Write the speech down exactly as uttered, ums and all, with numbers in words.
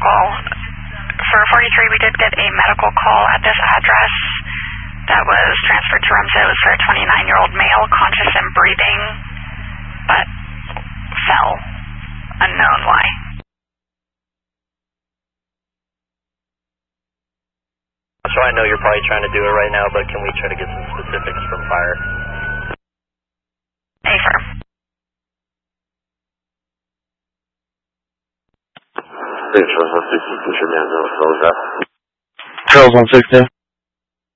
call. For forty-three, we did get a medical call at this address that was transferred to Rumsey. It was for a twenty-nine-year-old male, conscious and breathing, but fell. Unknown why. So I know you're probably trying to do it right now, but can we try to get some specifics from fire? Affirm. Charles one sixty.